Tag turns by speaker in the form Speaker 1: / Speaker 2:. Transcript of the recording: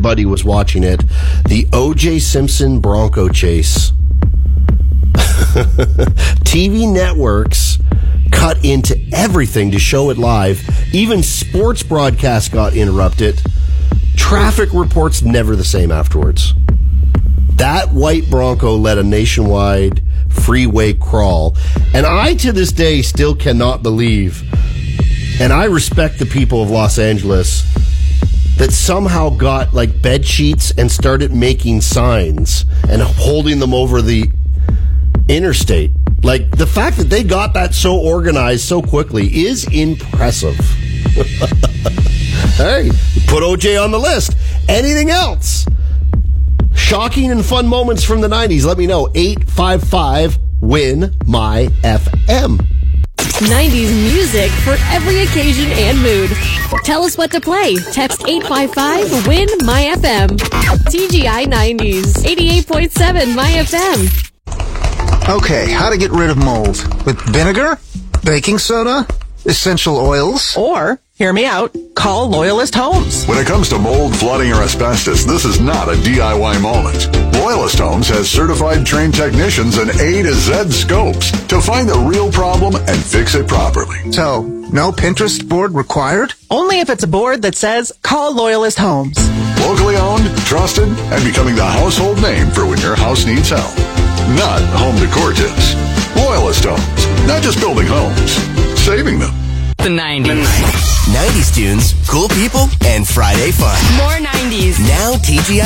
Speaker 1: everybody was watching it. The O.J. Simpson Bronco chase. TV networks cut into everything to show it live. Even sports broadcasts got interrupted. Traffic reports never the same afterwards. That white Bronco led a nationwide freeway crawl. And I, to this day, still cannot believe, and I respect the people of Los Angeles, that somehow got like bed sheets and started making signs and holding them over the interstate. Like, the fact that they got that so organized so quickly is impressive. Hey, put OJ on the list. Anything else? Shocking and fun moments from the 90s. Let me know. 855-WIN-MY-FM.
Speaker 2: 90s music for every occasion and mood. Tell us what to play. Text 855-WIN-MY-FM. TGI 90s. 88.7 MyFM.
Speaker 3: Okay, how to get rid of mold. With vinegar? Baking soda? Essential oils?
Speaker 4: Or, hear me out, call Loyalist Homes.
Speaker 5: When it comes to mold, flooding, or asbestos, this is not a DIY moment. Loyalist Homes has certified trained technicians and A to Z scopes to find the real problem and fix it properly.
Speaker 3: So, no Pinterest board required?
Speaker 4: Only if it's a board that says, call Loyalist Homes.
Speaker 5: Locally owned, trusted, and becoming the household name for when your house needs help. Not home decor tips. Loyalist Homes. Not just building homes, saving them.
Speaker 6: The 90s. 90s tunes, cool people, and Friday fun.
Speaker 2: More 90s.
Speaker 6: Now TGI